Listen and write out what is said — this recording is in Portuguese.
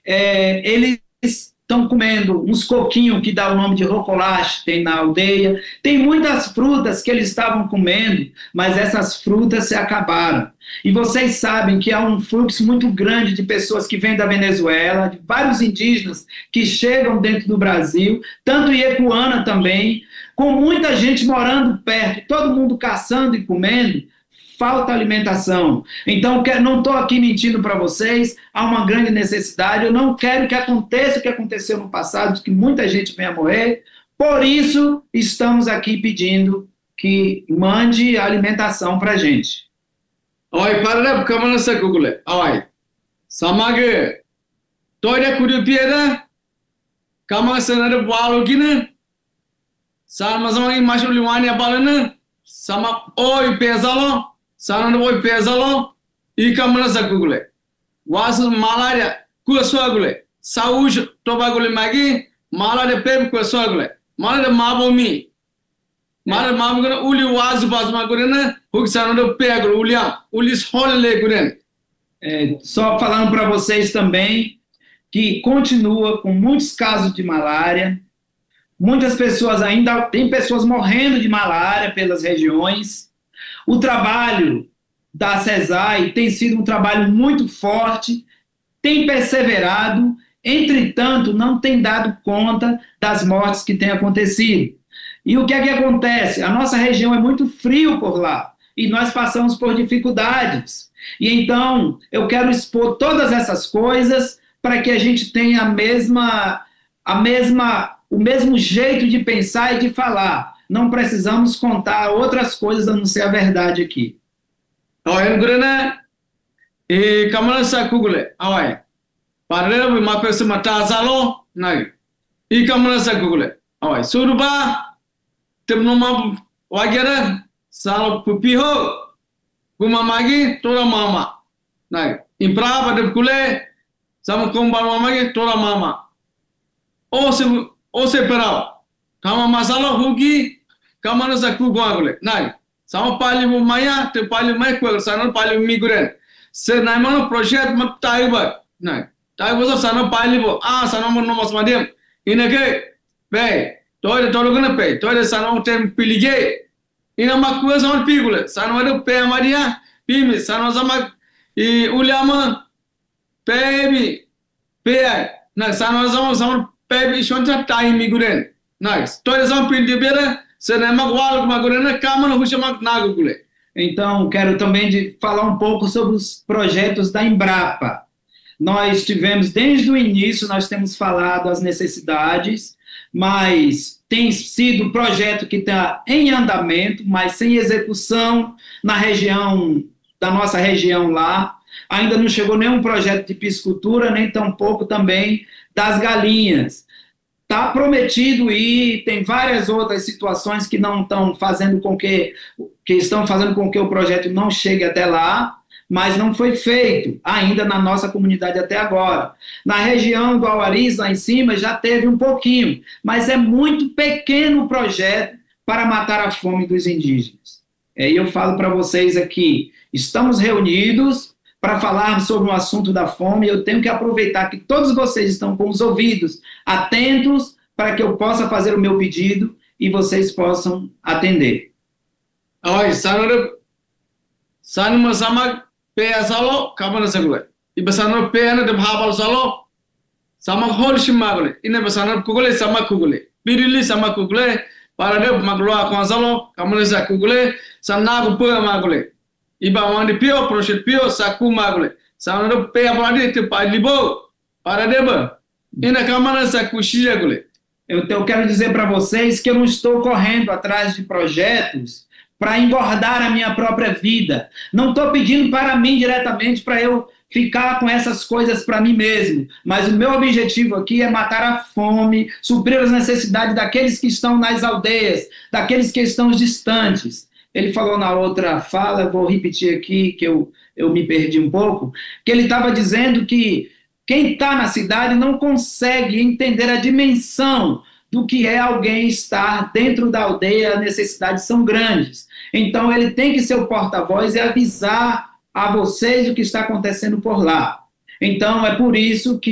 Eles estão comendo uns coquinhos que dá o nome de rocolache, tem na aldeia. Tem muitas frutas que eles estavam comendo, mas essas frutas se acabaram. E vocês sabem que há um fluxo muito grande de pessoas que vêm da Venezuela, de vários indígenas que chegam dentro do Brasil, tanto Iekuana também, com muita gente morando perto, todo mundo caçando e comendo, falta alimentação. Então, não estou aqui mentindo para vocês, há uma grande necessidade. Eu não quero que aconteça o que aconteceu no passado, que muita gente venha morrer. Por isso, estamos aqui pedindo que mande alimentação para a gente. Oi, para kamana sa Google. Oi. Samage. Toira kurupiera. Kamana sa nada balu gina. Sama sama ini masuk liwani apalana. Sama oi pesalo. Sana oi pesalo. I kamana sa Google. Wasu malaria kuaswagule. Sauj tobagule magi. Malaria pep kuaswagule. Malaria mabomi. Mara mamgana uli wazu basma gurena huksano pego uliam ulis holle guren. Só falando para vocês também que continua com muitos casos de malária, muitas pessoas ainda, tem pessoas morrendo de malária pelas regiões. O trabalho da CESAI tem sido um trabalho muito forte, tem perseverado, entretanto não tem dado conta das mortes que têm acontecido. E o que é que acontece? A nossa região é muito frio por lá e nós passamos por dificuldades. E então eu quero expor todas essas coisas para que a gente tenha o mesmo jeito de pensar e de falar. Não precisamos contar outras coisas a não ser a verdade aqui. Oi, Gurena, e kamana sa Google. Oi. Para uma pessoa matar zalo, não. E kamana sa Google. Oi, suruba Temnoma wagera sal pupiho kuma magi tora mama nai imprava de kule sama komba magi tora mama o se perao kama masala hugi kama sa ku gole nai sama pali mu maya te pali mai ku sana pali mi guren se nai mano project mak taiba nai taiba sana pali bo sana mo no mas madem inake be Toire tologana pe, toire sanau tem pilige. Ina makua sama pigule, sanau ada pe amaria, pimi, sanau sama uliama pebi pe. Na sanau sama pebi shonta time guren. Nice. Toire sama pilde bera, senemak wal maguren kaman hushamak nagugule. Então, quero também falar um pouco sobre os projetos da Embrapa. Nós tivemos, desde o início, nós temos falado as necessidades, mas tem sido um projeto que está em andamento, mas sem execução na região, da nossa região lá. Ainda não chegou nenhum projeto de piscicultura, nem tampouco também das galinhas. Está prometido ir, tem várias outras situações que não estão fazendo com que estão fazendo com que o projeto não chegue até lá, mas não foi feito ainda na nossa comunidade até agora. Na região do Auaris, lá em cima, já teve um pouquinho, mas é muito pequeno o projeto para matar a fome dos indígenas. E eu falo para vocês aqui, estamos reunidos para falarmos sobre o assunto da fome, e eu tenho que aproveitar que todos vocês estão com os ouvidos atentos para que eu possa fazer o meu pedido e vocês possam atender. Oi, sanuma sama pe asalo kamana segule. Ibasano pe ana de bhabal salo sama hol shimagule. Ine basano kugule sama kugule. Birili sama kugule para de maglo akonsalo kamana sa kugule sanna ku pe magule. Iba mandi pio project pio saku magule. Sanna pe apadi te palibo para de ba. Ina kamana sa kushiyagule. Eu quero dizer para vocês que eu não estou correndo atrás de projetos para engordar a minha própria vida. Não estou pedindo para mim diretamente para eu ficar com essas coisas para mim mesmo, mas o meu objetivo aqui é matar a fome, suprir as necessidades daqueles que estão nas aldeias, daqueles que estão distantes. Ele falou na outra fala, eu vou repetir aqui, que eu me perdi um pouco, que ele estava dizendo que quem está na cidade não consegue entender a dimensão do que é alguém estar dentro da aldeia, as necessidades são grandes. Então, ele tem que ser o porta-voz e avisar a vocês o que está acontecendo por lá. Então, é por isso que